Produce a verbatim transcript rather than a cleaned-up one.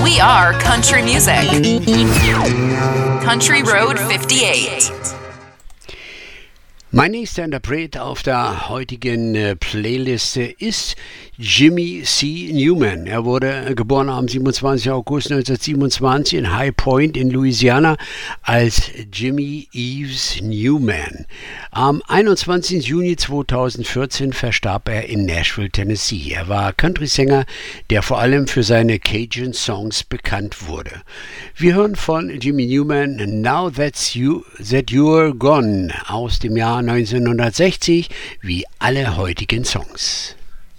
We are country music. Country Road fifty-eight. Mein nächster Interpret auf der heutigen äh, Playliste ist Jimmy C. Newman. Er wurde geboren am siebenundzwanzigsten August neunzehnhundertsiebenundzwanzig in High Point in Louisiana als Jimmy Eves Newman. Am einundzwanzigsten Juni zweitausendvierzehn verstarb er in Nashville, Tennessee. Er war Country-Sänger, der vor allem für seine Cajun-Songs bekannt wurde. Wir hören von Jimmy Newman Now That's You, That You're Gone aus dem Jahr neunzehnhundertsechzig, wie alle heutigen Songs.